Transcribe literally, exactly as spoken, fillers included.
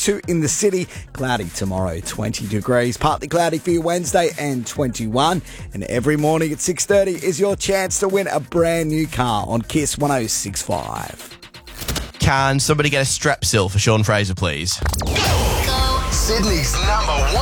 twenty-two in the city. Cloudy tomorrow, twenty degrees. Partly cloudy for your Wednesday and twenty-one. And every morning at six thirty is your chance to win a brand new car on Kiss one oh six point five. Can somebody get a Strepsil for Sean Fraser, please? Sydney's number one.